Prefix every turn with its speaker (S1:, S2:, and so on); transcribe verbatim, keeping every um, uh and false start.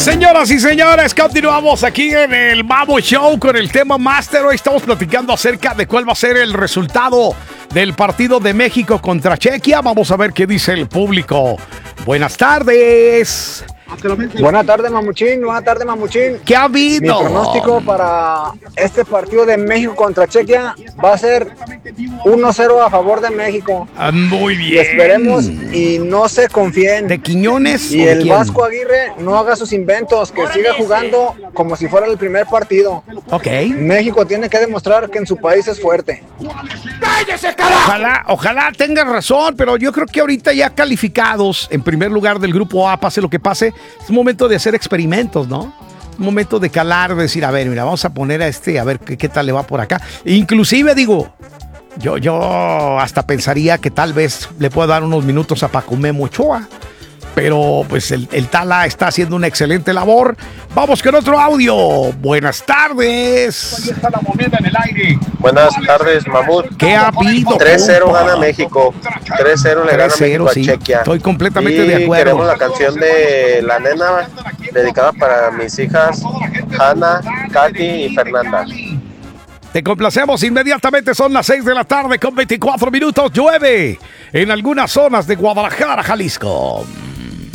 S1: Señoras y señores, continuamos aquí en el Mamo Show con el tema Master. Hoy estamos platicando acerca de cuál va a ser el resultado del partido de México contra Chequia. Vamos a ver qué dice el público. Buenas tardes.
S2: Buenas tardes, Mamuchín. Buenas tardes, Mamuchín.
S1: ¿Qué ha habido?
S2: Mi pronóstico para este partido de México contra Chequia va a ser uno cero a favor de México.
S1: Ah, muy bien.
S2: Y esperemos y no se confíen.
S1: ¿De Quiñones?
S2: Y
S1: o de
S2: el
S1: quién?
S2: Vasco Aguirre no haga sus inventos, que siga jugando como si fuera el primer partido.
S1: Ok.
S2: México tiene que demostrar que en su país es fuerte.
S1: ¡Cállese, carajo! Ojalá, ojalá tengas razón, pero yo creo que ahorita ya calificados en primer lugar del grupo A, pase lo que pase, es un momento de hacer experimentos, ¿no? Un momento de calar, de decir, a ver, mira, vamos a poner a este, a ver qué, qué tal le va por acá. Inclusive, digo, yo, yo hasta pensaría que tal vez le pueda dar unos minutos a Paco Memo Ochoa. Pero pues el, el Tala está haciendo una excelente labor. Vamos con otro audio. Buenas tardes.
S3: Ahí está la moneda en el aire.
S4: Buenas tardes, Mamut.
S1: ¿Qué ha habido?
S4: tres cero
S1: compa?
S4: gana México. tres cero le gana
S1: tres cero,
S4: México a
S1: sí.
S4: Chequia.
S1: Estoy completamente
S4: y
S1: de acuerdo.
S4: queremos la canción de La Nena, dedicada para mis hijas Hanna, Katy y Fernanda.
S1: Te complacemos inmediatamente, son las seis de la tarde con veinticuatro minutos. Llueve en algunas zonas de Guadalajara, Jalisco.